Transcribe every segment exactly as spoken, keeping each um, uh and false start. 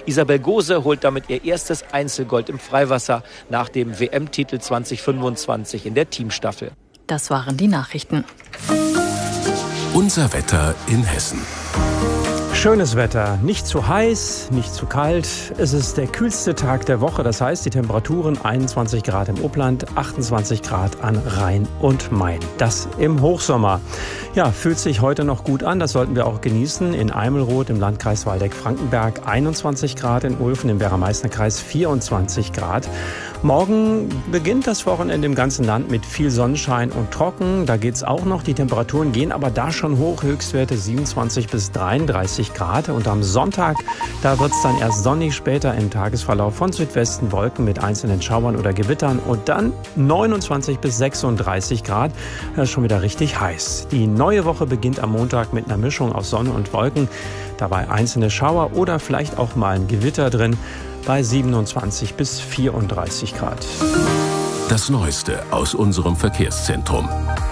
Isabel Gose holt damit ihr erstes Einzelgold im Freiwasser nach dem W M-Titel zwanzig fünfundzwanzig in der Teamstaffel. Das waren die Nachrichten. Unser Wetter in Hessen. Schönes Wetter, nicht zu heiß, nicht zu kalt. Es ist der kühlste Tag der Woche, das heißt die Temperaturen einundzwanzig Grad im Upland, achtundzwanzig Grad an Rhein und Main. Das im Hochsommer. Ja, fühlt sich heute noch gut an, das sollten wir auch genießen. In Eimelroth im Landkreis Waldeck-Frankenberg einundzwanzig Grad, in Ulfen im Werra-Meißner-Kreis vierundzwanzig Grad. Morgen beginnt das Wochenende im ganzen Land mit viel Sonnenschein und trocken. Da geht's auch noch. Die Temperaturen gehen aber da schon hoch. Höchstwerte siebenundzwanzig bis dreiunddreißig Grad. Und am Sonntag, da wird's dann erst sonnig, später im Tagesverlauf von Südwesten Wolken mit einzelnen Schauern oder Gewittern. Und dann neunundzwanzig bis sechsunddreißig Grad. Das ist schon wieder richtig heiß. Die neue Woche beginnt am Montag mit einer Mischung aus Sonne und Wolken. Dabei einzelne Schauer oder vielleicht auch mal ein Gewitter drin. Bei siebenundzwanzig bis vierunddreißig Grad. Das Neueste aus unserem Verkehrszentrum.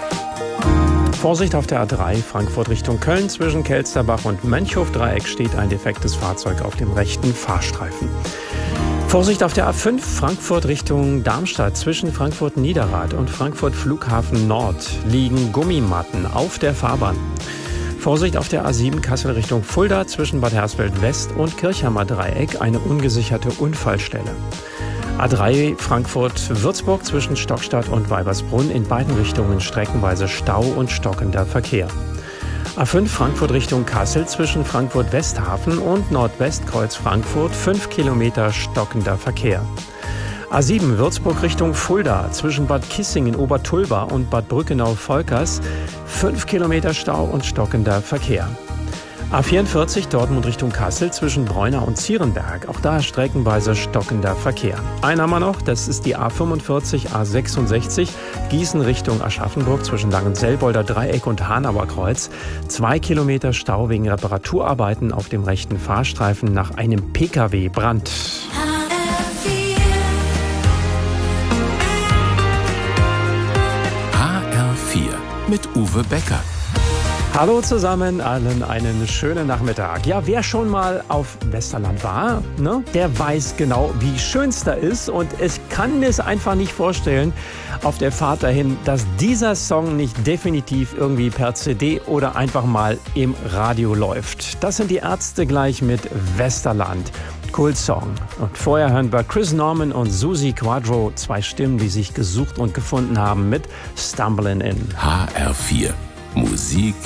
Vorsicht auf der A drei Frankfurt Richtung Köln. Zwischen Kelsterbach und Mönchhof-Dreieck steht ein defektes Fahrzeug auf dem rechten Fahrstreifen. Vorsicht auf der A fünf Frankfurt Richtung Darmstadt. Zwischen Frankfurt Niederrad und Frankfurt Flughafen Nord liegen Gummimatten auf der Fahrbahn. Vorsicht auf der A sieben Kassel Richtung Fulda zwischen Bad Hersfeld West und Kirchhammer Dreieck, eine ungesicherte Unfallstelle. A drei Frankfurt-Würzburg zwischen Stockstadt und Weibersbrunn, in beiden Richtungen streckenweise Stau und stockender Verkehr. A fünf Frankfurt Richtung Kassel zwischen Frankfurt-Westhafen und Nordwestkreuz Frankfurt, fünf Kilometer stockender Verkehr. A sieben Würzburg Richtung Fulda zwischen Bad Kissingen Obertulba und Bad Brückenau-Volkers, fünf Kilometer Stau und stockender Verkehr. A vierundvierzig Dortmund Richtung Kassel zwischen Breunau und Zierenberg, auch da streckenweise stockender Verkehr. Einen haben wir noch, das ist die A fünfundvierzig A sechsundsechzig Gießen Richtung Aschaffenburg zwischen Langenselbolder Dreieck und Hanauer Kreuz, zwei Kilometer Stau wegen Reparaturarbeiten auf dem rechten Fahrstreifen nach einem Pkw-Brand. Mit Uwe Becker. Hallo zusammen, allen einen schönen Nachmittag. Ja, wer schon mal auf Westerland war, ne, der weiß genau, wie schön es da ist. Und ich kann mir es einfach nicht vorstellen, auf der Fahrt dahin, dass dieser Song nicht definitiv irgendwie per C D oder einfach mal im Radio läuft. Das sind die Ärzte gleich mit Westerland. Cool Song. Und vorher hören wir Chris Norman und Susi Quadro, zwei Stimmen, die sich gesucht und gefunden haben mit Stumbling In. H R vier. Musik